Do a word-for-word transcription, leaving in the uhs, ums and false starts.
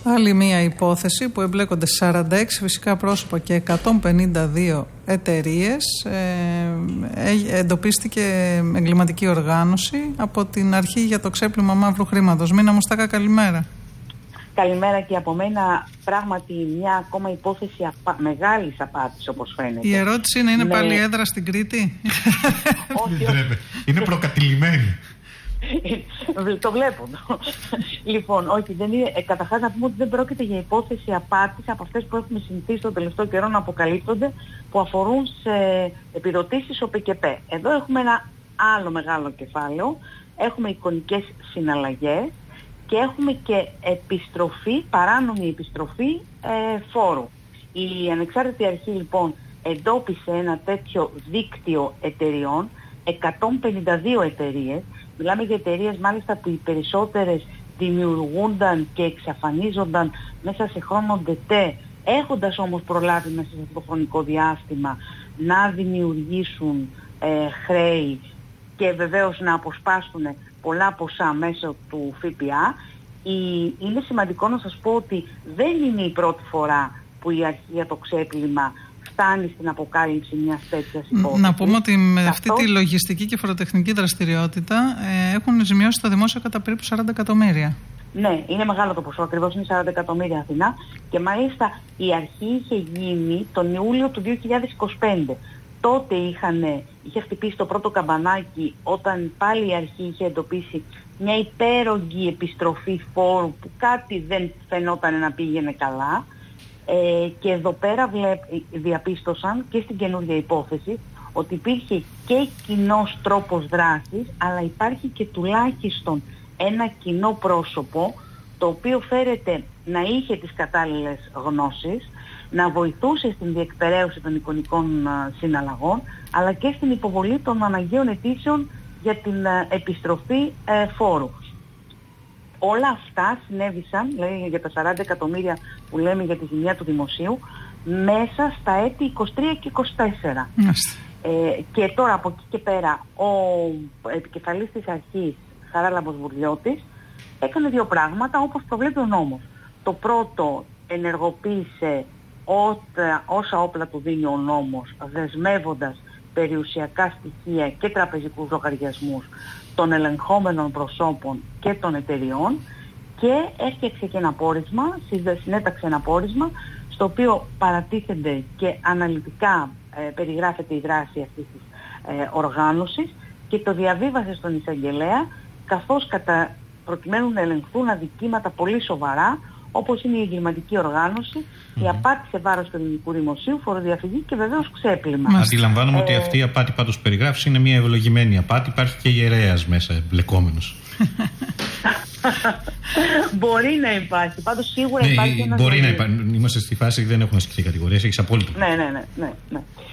Άλλη μία υπόθεση που εμπλέκονται σαράντα έξι φυσικά πρόσωπα και εκατόν πενήντα δύο εταιρείες. Ε, εντοπίστηκε εγκληματική οργάνωση από την αρχή για το ξέπλυμα μαύρου χρήματος. Μίνα Μουστάκα, καλημέρα. Καλημέρα και από μένα. Πράγματι μια ακόμα υπόθεση απα... μεγάλης απάτης, όπως φαίνεται. Η ερώτηση είναι, είναι ναι. πάλι έδρα στην Κρήτη? Όχι, είναι προκατηλημένη. Το βλέπω. Λοιπόν, όχι, δεν είναι. Ε, καταρχάς να πούμε ότι δεν πρόκειται για υπόθεση απάτης από αυτές που έχουμε συνηθίσει τον τελευταίο καιρό να αποκαλύπτονται, που αφορούν σε επιδοτήσεις ο ΠΚΠ. Εδώ έχουμε ένα άλλο μεγάλο κεφάλαιο. Έχουμε εικονικές συναλλαγές και έχουμε και επιστροφή, παράνομη επιστροφή ε, φόρου. Η ανεξάρτητη αρχή λοιπόν εντόπισε ένα τέτοιο δίκτυο εταιριών, εκατόν πενήντα δύο εταιρείες. Μιλάμε για εταιρείες μάλιστα που οι περισσότερες δημιουργούνταν και εξαφανίζονταν μέσα σε χρόνο ντετέ, έχοντας όμως προλάβει μέσα σε αυτό το χρονικό διάστημα να δημιουργήσουν ε, χρέη και βεβαίως να αποσπάσουν πολλά ποσά μέσω του ΦΠΑ. Η, είναι σημαντικό να σας πω ότι δεν είναι η πρώτη φορά που η αρχή για το ξέπλυμα φτάνει στην αποκάλυψη μιας τέτοιας υπόθεσης. Να πούμε ότι με αυτή τη λογιστική και φοροτεχνική δραστηριότητα ε, έχουν ζημιώσει το δημόσιο κατά περίπου σαράντα εκατομμύρια. Ναι, είναι μεγάλο το ποσό, ακριβώς είναι σαράντα εκατομμύρια Αθηνά, και μάλιστα η αρχή είχε γίνει τον Ιούλιο του δύο χιλιάδες είκοσι πέντε. Τότε είχαν, είχε χτυπήσει το πρώτο καμπανάκι όταν πάλι η αρχή είχε εντοπίσει μια υπέρογγη επιστροφή φόρου που κάτι δεν φαινόταν να πήγαινε καλά. Ε, και εδώ πέρα βλέπ, διαπίστωσαν και στην καινούργια υπόθεση ότι υπήρχε και κοινός τρόπος δράσης, αλλά υπάρχει και τουλάχιστον ένα κοινό πρόσωπο το οποίο φέρεται να είχε τις κατάλληλες γνώσεις, να βοηθούσε στην διεκπεραίωση των εικονικών α, συναλλαγών, αλλά και στην υποβολή των αναγκαίων αιτήσεων για την α, επιστροφή ε, φόρου. Όλα αυτά συνέβησαν, δηλαδή για τα σαράντα εκατομμύρια που λέμε για τη ζημιά του δημοσίου, μέσα στα έτη είκοσι τρία και είκοσι τέσσερα. Ε, και τώρα από εκεί και πέρα ο επικεφαλής της αρχής, Χαράλαμπος Βουρλιώτης, έκανε δύο πράγματα όπως προβλέπει ο νόμος. Το πρώτο, ενεργοποίησε ότα, όσα όπλα του δίνει ο νόμος, δεσμεύοντας περιουσιακά στοιχεία και τραπεζικούς λογαριασμούς των ελεγχόμενων προσώπων και των εταιριών, και έφτιαξε και ένα πόρισμα, συνέταξε ένα πόρισμα στο οποίο παρατίθενται και αναλυτικά ε, περιγράφεται η δράση αυτής της ε, οργάνωσης, και το διαβίβασε στον εισαγγελέα, καθώς κατά, προκειμένου να ελεγχθούν αδικήματα πολύ σοβαρά, όπως είναι η εγκληματική οργάνωση, mm-hmm. η απάτη σε βάρος του ελληνικού δημοσίου, φοροδιαφυγή και βεβαίως ξέπλυμα. Αντιλαμβάνομαι ε... ότι αυτή η απάτη πάντως περιγράφεις είναι μια ευλογημένη απάτη. Υπάρχει και ιερέας μέσα εμπλεκόμενος. Μπορεί να υπάρχει. Πάντως σίγουρα ναι, υπάρχει ένας... Μπορεί να υπάρχει. Είμαστε στη φάση που δεν έχουν ασκηθεί κατηγορίες. Έχεις απόλυτο. Ναι, ναι, ναι, ναι, ναι.